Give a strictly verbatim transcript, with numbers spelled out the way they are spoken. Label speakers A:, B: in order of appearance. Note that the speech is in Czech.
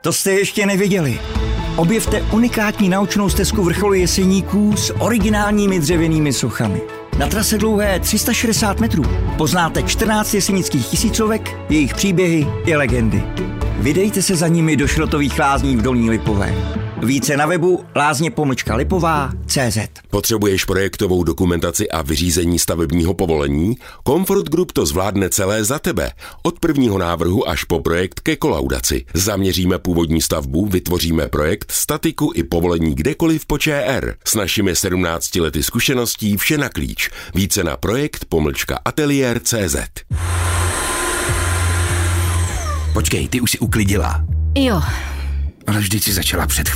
A: To jste ještě neviděli. Objevte unikátní naučnou stezku vrcholu Jeseníků s originálními dřevěnými sochami. Na trase dlouhé tři sta šedesát metrů poznáte čtrnáct jesenických tisícovek, jejich příběhy i legendy. Vydejte se za nimi do Šrotových lázní v Dolní Lipové. Více na webu lázně pomlčka lipová tečka cé zet.
B: Potřebuješ projektovou dokumentaci a vyřízení stavebního povolení? Comfort Group to zvládne celé za tebe. Od prvního návrhu až po projekt ke kolaudaci. Zaměříme původní stavbu, vytvoříme projekt, statiku i povolení kdekoliv po ČR. S našimi sedmnácti lety zkušeností vše na klíč. Více na projekt pomlčka ateliér tečka cé zet.
C: Počkej, ty už si uklidila.
D: Jo.
C: Ale vždyť si začala před